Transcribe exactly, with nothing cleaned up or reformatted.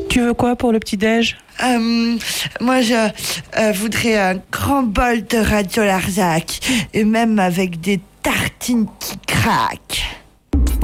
Tu veux quoi pour le petit-déj ? Euh, moi, je euh, voudrais un grand bol de Radio Larzac, et même avec des tartines qui craquent.